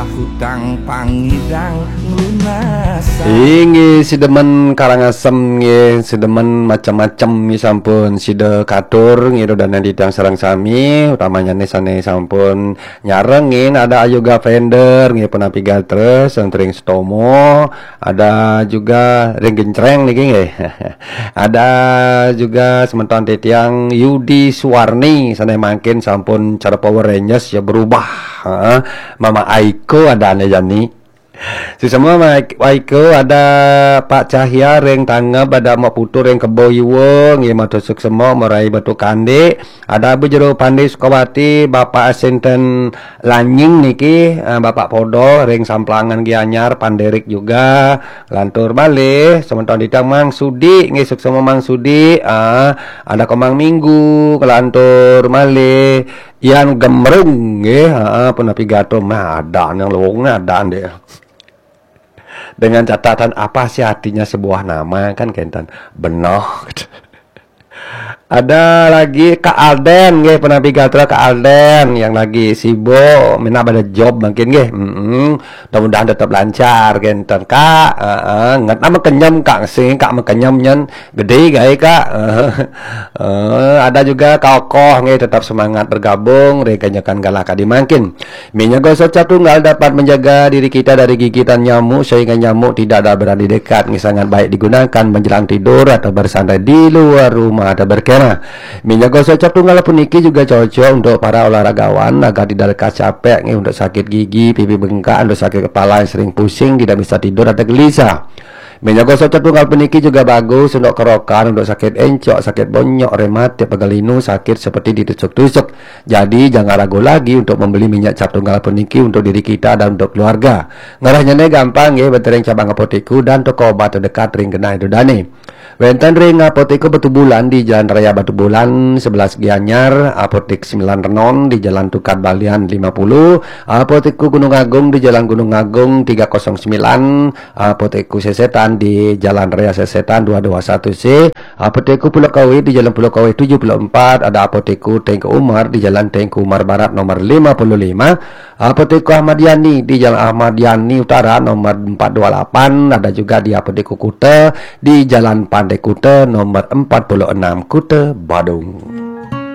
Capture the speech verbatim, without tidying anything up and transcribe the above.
lah hutang pangidang lunasan. Ingi si demen Karangasem nge, si demen macam-macam nge sampun si de katur nge do dana ditang sarang sami utamanya nih sane sampun nyarengin ada juga vendor nge penapi gatres sentring stomo ada juga ring gencreng niki nge ada juga sementan titiang Yudi Suwarni sana makin sampun cara Power Rangers ya berubah ha? Mama Aiko ada ane jani si semua Aiko ada Pak Cahya reng tanggap ada mak putu reng kebo iwong ya matusuk semua meraih batu kande ada Abu Jero Pandai Sukawati Bapak Asinten Lanying niki Bapak Podo reng samplangan gianyar Panderik juga lantur balik sementara ditang Mang Sudi ngisuk semua Mang Sudi ah, ada Komang Minggu kelantur male yang gemerung ya penapi gato mah ada yang lowong ada deh dengan catatan apa sih artinya sebuah nama kan kentan benoh ada lagi Kak Alden nggih penapi gatra Kak Alden yang lagi sibuk mina ada job mungkin nggih heeh mudah-mudahan tetap lancar genten Kak heeh ngat nama kenyam Kak sing Kak kenyam nyen gede gae Kak uh, ada juga Kokoh nggih tetap semangat bergabung rekanyakan galaka dimangkin minyak gosok cap tunggal dapat menjaga diri kita dari gigitan nyamuk sehingga nyamuk tidak ada berani dekat sangat baik digunakan menjelang tidur atau bersantai di luar rumah atau berkemah. Minyak gosok cap tunggal puniki juga cocok untuk para olahragawan agar tidak capek nih untuk sakit gigi, pipi bengkak, untuk sakit kepala yang sering pusing, tidak bisa tidur atau gelisah. Minyak gosok cap tunggal puniki juga bagus untuk kerokan, untuk sakit encok, sakit bonyok, rematik, pegalinu, sakit seperti ditusuk-tusuk. Jadi jangan ragu lagi untuk membeli minyak cap tunggal puniki untuk diri kita dan untuk keluarga. Ngarahnya nih gampang ya, bertering cabang apoteku dan toko obat terdekat ring kena itu dani. Wenten ring apoteku Batu Bulan di Jalan Raya Batu Bulan sebelas Gianyar, apotek sembilan Renon di Jalan Tukar Balian lima puluh, apoteku Gunung Agung di Jalan Gunung Agung tiga nol sembilan, apoteku Sesetan di Jalan Raya Sesetan dua dua satu C, apoteku Pulau Kawi di Jalan Pulau Kawi tujuh puluh empat, ada apoteku Tengku Umar di Jalan Tengku Umar Barat nomor lima puluh lima, apoteku Ahmad Yani di Jalan Ahmad Yani Utara nomor empat dua delapan, ada juga di apoteku Kute di Jalan Pandai Kute nomor empat puluh enam Kute Badung.